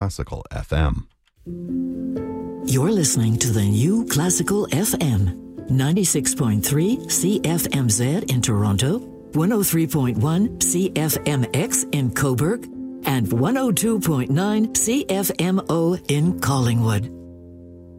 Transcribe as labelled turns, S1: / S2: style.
S1: Classical FM.
S2: You're listening to the new Classical FM, 96.3 CFMZ in Toronto, 103.1 CFMX in Cobourg, and 102.9 CFMO in Collingwood.